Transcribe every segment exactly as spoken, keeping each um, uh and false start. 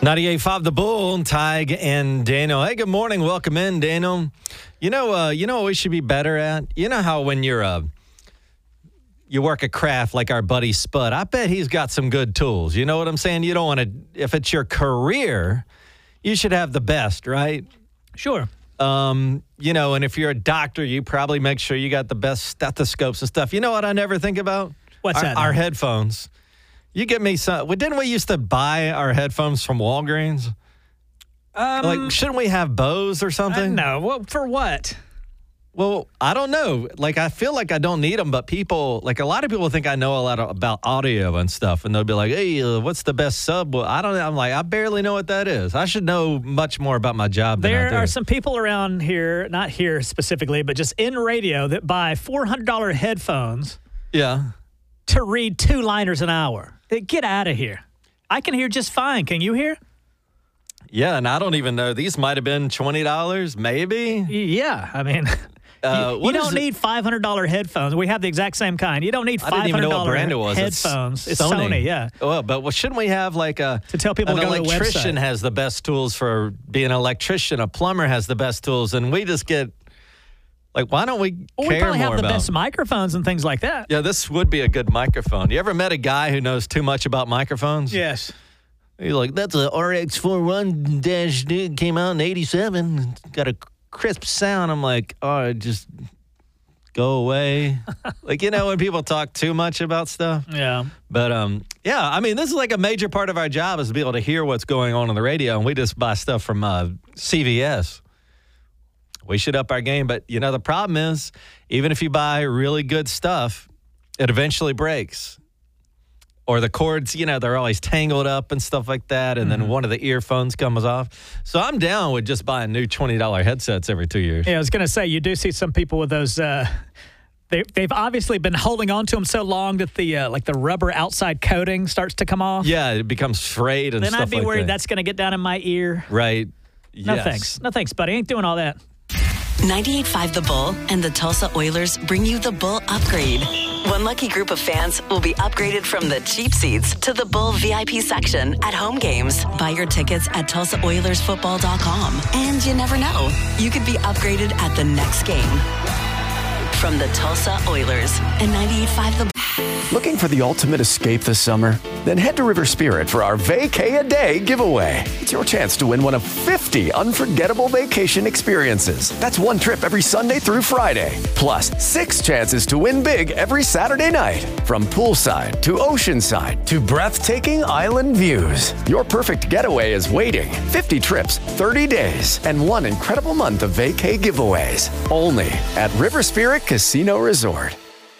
ninety-eight point five The Bull, Tig and Daniel. Hey, good morning. Welcome in, Daniel. You know, uh, you know what we should be better at? You know how when you're uh, you work a craft like our buddy Spud, I bet he's got some good tools. You know what I'm saying? You don't want to, if it's your career, you should have the best, right? Sure. Um, you know, and if you're a doctor, you probably make sure you got the best stethoscopes and stuff. You know what I never think about? What's our, that? Our headphones. You get me some. Well, didn't we used to buy our headphones from Walgreens? Um, Like, shouldn't we have Bose or uh, something? no. Well, for what? Well, I don't know. Like, I feel like I don't need them, but people, like, a lot of people think I know a lot of, about audio and stuff, and they'll be like, hey, uh, what's the best sub? Well, I don't know. I'm like, I barely know what that is. I should know much more about my job than I There do. are some people around here, not here specifically, but just in radio that buy four hundred dollars headphones Yeah. to read two-liners an hour. Get out of here. I can hear just fine. Can you hear? Yeah, and I don't even know. These might have been twenty dollars, maybe. Yeah. I mean, Uh, you, you what is don't it? need five hundred dollars headphones. We have the exact same kind. You don't need I five didn't even hundred know dollars what brand it was. headphones. It's It's Sony. Sony, yeah. Well, but well, shouldn't we have like a To tell people an to go to the electrician website. has the best tools for being an electrician, a plumber has the best tools, and we just get like, why don't we Well, we care probably more have the about? best microphones and things like that. Yeah, this would be a good microphone. You ever met a guy who knows too much about microphones? Yes. You're like, that's a R X forty-one dash came out in eighty-seven. It's got a crisp sound. I'm like, oh, just go away. Like, you know, when people talk too much about stuff. Yeah. But, um, yeah, I mean, this is like a major part of our job is to be able to hear what's going on on the radio, and we just buy stuff from uh, C V S. We should up our game. But, you know, the problem is, even if you buy really good stuff, it eventually breaks. Or the cords, you know, they're always tangled up and stuff like that, and mm-hmm. then one of the earphones comes off. So I'm down with just buying new twenty dollars headsets every two years. Yeah, I was going to say, you do see some people with those, uh, they, they've obviously been holding on to them so long that the uh, like the rubber outside coating starts to come off. Yeah, it becomes frayed and then stuff I'd be like worried that. that's going to get down in my ear. Right. No Yes. thanks. No thanks, buddy. Ain't doing all that. ninety-eight point five The Bull and the Tulsa Oilers bring you the Bull Upgrade. One lucky group of fans will be upgraded from the cheap seats to the Bull V I P section at home games. Buy your tickets at tulsa oilers football dot com. And you never know, you could be upgraded at the next game. From the Tulsa Oilers and ninety-eight point five The Bull. Looking for the ultimate escape this summer? Then head to River Spirit for our Vacay-A-Day giveaway. It's your chance to win one of fifty unforgettable vacation experiences. That's one trip every Sunday through Friday. Plus, six chances to win big every Saturday night. From poolside to oceanside to breathtaking island views. Your perfect getaway is waiting. fifty trips, thirty days, and one incredible month of vacay giveaways. Only at River Spirit Casino Resort.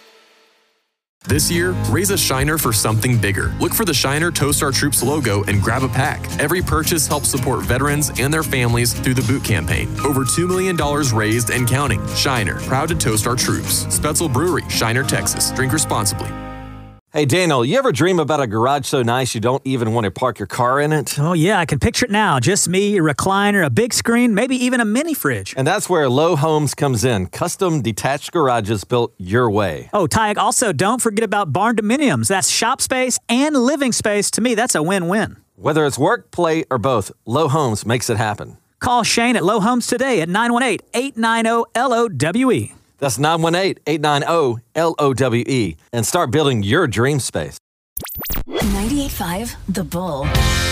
This year, raise a Shiner for something bigger. Look for the Shiner Toast Our Troops logo and grab a pack. Every purchase helps support veterans and their families through the boot campaign. Over two million dollars raised and counting. Shiner, proud to toast our troops. Spetzel Brewery, Shiner, Texas. Drink responsibly. Hey, Daniel, you ever dream about a garage so nice you don't even want to park your car in it? Oh, yeah, I can picture it now. Just me, a recliner, a big screen, maybe even a mini fridge. And that's where Low Homes comes in. Custom detached garages built your way. Oh, Tyg, also don't forget about barn dominiums. That's shop space and living space. To me, that's a win-win. Whether it's work, play, or both, Low Homes makes it happen. Call Shane at Low Homes today at nine one eight, eight nine zero, L O W E. That's nine one eight, eight nine zero, L O W E. And start building your dream space. ninety-eight point five The Bull.